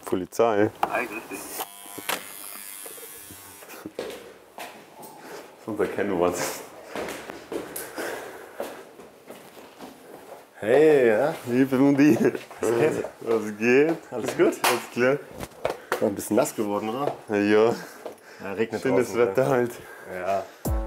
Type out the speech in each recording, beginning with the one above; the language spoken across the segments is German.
Polizei. Hi, grüß dich. Sonst erkennen wir was. Hey, ja? Liebe Mundi. Was geht? Was geht? Alles gut? Alles klar? Ein bisschen nass geworden, oder? Ja, Ja, regnet schönes draußen, Wetter halt. Ja.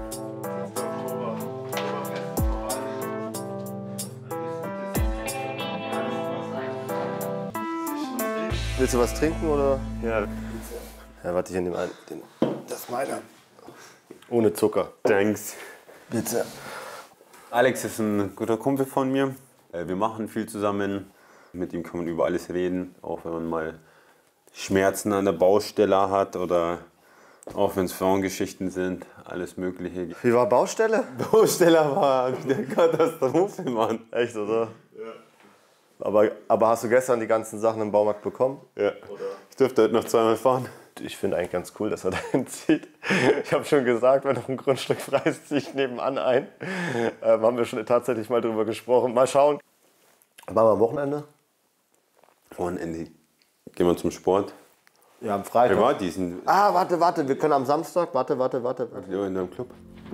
Willst du was trinken, oder? Ja, Ja, warte, ich nehme einen. Das ist meiner. Ohne Zucker. thanks. Bitte. Alex ist ein guter Kumpel von mir. Wir machen viel zusammen. Mit ihm kann man über alles reden, auch wenn man mal Schmerzen an der Baustelle hat oder auch wenn es Frauengeschichten sind, alles Mögliche. Wie war Baustelle? Baustelle war eine Katastrophe, Mann. Echt, oder? Ja. Aber hast du gestern die ganzen Sachen im Baumarkt bekommen? Ja. Ich dürfte heute noch zweimal fahren. Ich finde eigentlich ganz cool, dass er dahin zieht. Ich habe schon gesagt, wenn noch ein Grundstück frei ist, ziehe ich nebenan ein. Haben wir schon tatsächlich mal drüber gesprochen. Mal schauen. Machen wir am Wochenende? Wochenende gehen wir zum Sport. Ja, am Freitag. Wer war diesen? Ah, warte, wir können am Samstag. Warte. Ja, in einem Club.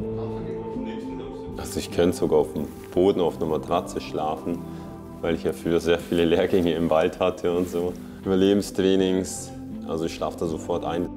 Also ich könnte sogar auf dem Boden auf einer Matratze schlafen, weil ich ja früher sehr viele Lehrgänge im Wald hatte und so. Überlebenstrainings, also ich schlafe da sofort ein.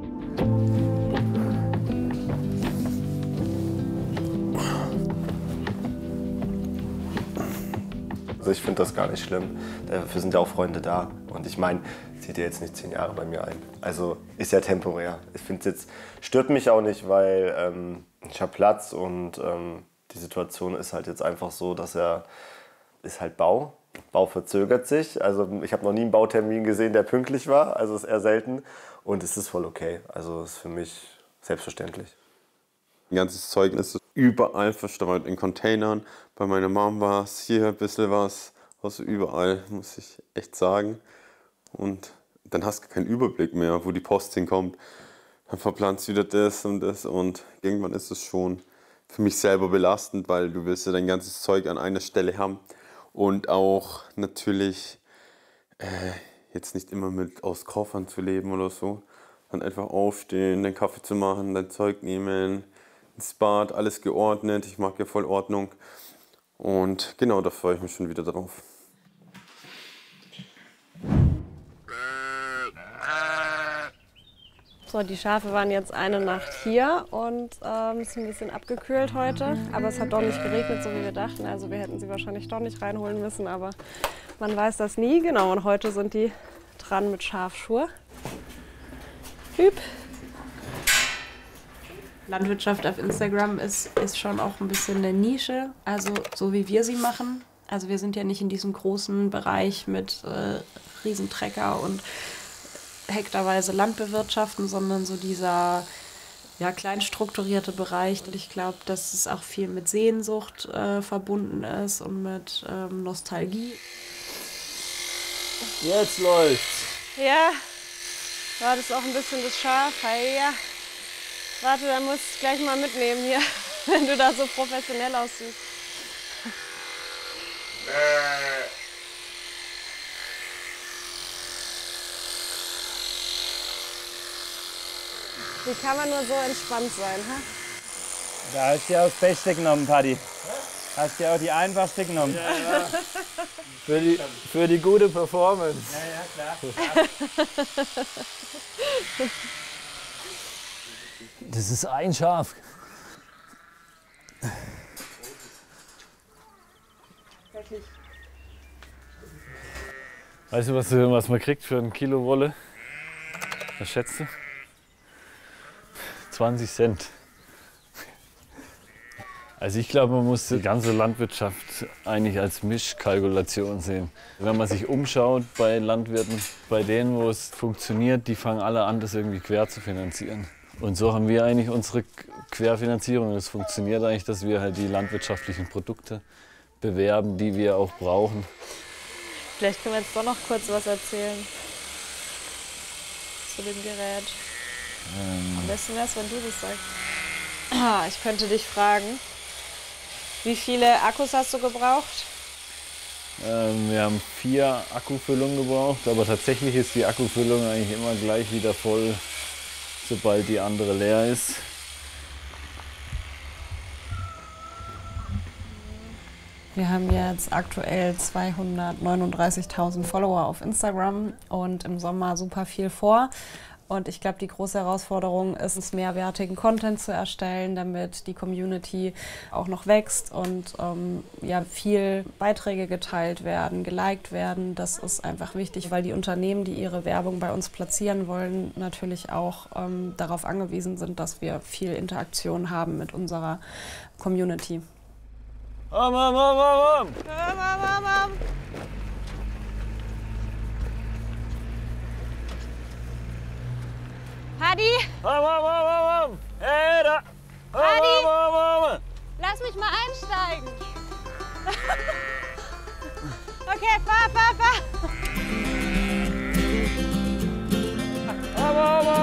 Also ich finde das gar nicht schlimm. Dafür sind ja auch Freunde da. Und ich meine, zieht ihr jetzt nicht 10 Jahre bei mir ein. Also ist ja temporär. Ich finde es jetzt, stört mich auch nicht, weil ich habe Platz und die Situation ist halt jetzt einfach so, dass ist halt Bau. Bau verzögert sich. Also ich habe noch nie einen Bautermin gesehen, der pünktlich war. Also ist eher selten. Und es ist voll okay. Also ist für mich selbstverständlich. Mein ganzes Zeug ist überall verstreut in Containern. Bei meiner Mom war es hier ein bisschen was. Also überall, muss ich echt sagen. Und dann hast du keinen Überblick mehr, wo die Post hinkommt. Dann verplanst du wieder das und das. Und irgendwann ist es schon für mich selber belastend, weil du willst ja dein ganzes Zeug an einer Stelle haben. Und auch natürlich jetzt nicht immer mit aus Koffern zu leben oder so. Dann einfach aufstehen, den Kaffee zu machen, dein Zeug nehmen, ins Bad, alles geordnet. Ich mag ja voll Ordnung. Und genau, da freue ich mich schon wieder drauf. So, die Schafe waren jetzt eine Nacht hier und ist ein bisschen abgekühlt heute. Aber es hat doch nicht geregnet, so wie wir dachten. Also wir hätten sie wahrscheinlich doch nicht reinholen müssen, aber man weiß das nie. Genau, und heute sind die dran mit Schafschur. Hüb. Landwirtschaft auf Instagram ist schon auch ein bisschen eine Nische, also so wie wir sie machen. Also wir sind ja nicht in diesem großen Bereich mit Riesentrecker und hektarweise Landbewirtschaften, sondern so dieser klein strukturierte Bereich. Und ich glaube, dass es auch viel mit Sehnsucht verbunden ist und mit Nostalgie. Jetzt läuft's. Ja, war das auch ein bisschen das Schaf? Hey, ja. Warte, dann musst du es gleich mal mitnehmen hier, wenn du da so professionell aussiehst. Wie kann man nur so entspannt sein, hä? Da hast du ja auch das Beste genommen, Paddy. Hast du ja auch die einfachste genommen. Ja. Für die gute Performance. Ja, klar. Das ist ein Schaf. Wirklich. Weißt du, was man kriegt für ein Kilo Wolle? Was schätzt du? 20 Cent. Also ich glaube, man muss die ganze Landwirtschaft eigentlich als Mischkalkulation sehen. Wenn man sich umschaut bei Landwirten, bei denen, wo es funktioniert, die fangen alle an, das irgendwie quer zu finanzieren. Und so haben wir eigentlich unsere Querfinanzierung. Es funktioniert eigentlich, dass wir halt die landwirtschaftlichen Produkte bewerben, die wir auch brauchen. Vielleicht können wir jetzt doch noch kurz was erzählen zu dem Gerät. Am besten wäre es, wenn du das sagst. Ich könnte dich fragen, wie viele Akkus hast du gebraucht? Wir haben 4 Akkufüllungen gebraucht, aber tatsächlich ist die Akkufüllung eigentlich immer gleich wieder voll, sobald die andere leer ist. Wir haben jetzt aktuell 239.000 Follower auf Instagram und im Sommer super viel vor. Und ich glaube, die große Herausforderung ist es, mehrwertigen Content zu erstellen, damit die Community auch noch wächst und ja, viel Beiträge geteilt werden, geliked werden. Das ist einfach wichtig, weil die Unternehmen, die ihre Werbung bei uns platzieren wollen, natürlich auch darauf angewiesen sind, dass wir viel Interaktion haben mit unserer Community. Hadi, Hey, da! Hadi! Lass mich mal einsteigen. Okay, fahr.